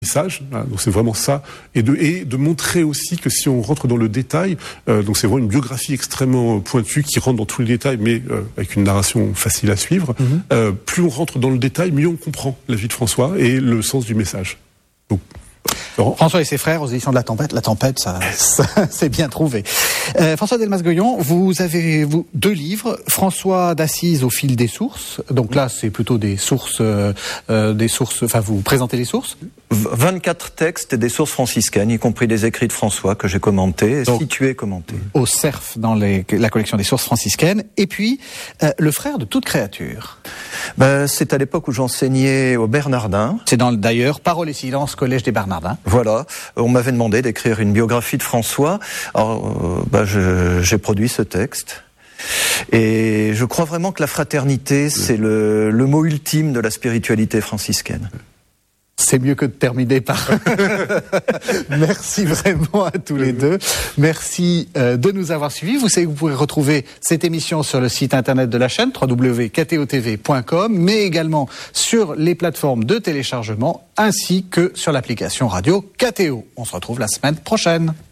message. Donc c'est vraiment ça, et de montrer aussi que si on rentre dans le détail, donc c'est vraiment une biographie extrêmement pointue qui rentre dans tous les détails, mais avec une narration facile à suivre. Plus on rentre dans le détail, mieux on comprend la vie de François et le sens du message. Donc, François et ses frères aux éditions de La Tempête. La Tempête, ça c'est bien trouvé. François Delmas-Goyon, vous avez 2 livres. François d'Assise au fil des sources. Donc là, c'est plutôt des sources. Enfin, vous présentez les sources. 24 textes et des sources franciscaines, y compris des écrits de François que j'ai commentés, situés et commentés. Au CERF, dans la collection des sources franciscaines. Et puis, le frère de toute créature. C'est à l'époque où j'enseignais au Bernardin. C'est d'ailleurs Parole et silence, Collège des Bernardins. Voilà. On m'avait demandé d'écrire une biographie de François. Alors, j'ai produit ce texte. Et je crois vraiment que la fraternité, c'est le mot ultime de la spiritualité franciscaine. C'est mieux que de terminer par... Merci vraiment à tous les deux. Merci de nous avoir suivis. Vous savez que vous pourrez retrouver cette émission sur le site internet de la chaîne, www.ktotv.com, mais également sur les plateformes de téléchargement, ainsi que sur l'application radio KTO. On se retrouve la semaine prochaine.